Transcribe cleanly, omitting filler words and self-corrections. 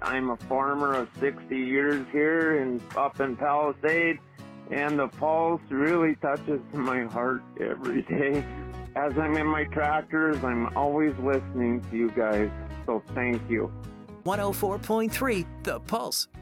I'm a farmer of 60 years here up in Palisade, and the Pulse really touches my heart every day. As I'm in my tractors, I'm always listening to you guys, so thank you. 104.3 The Pulse,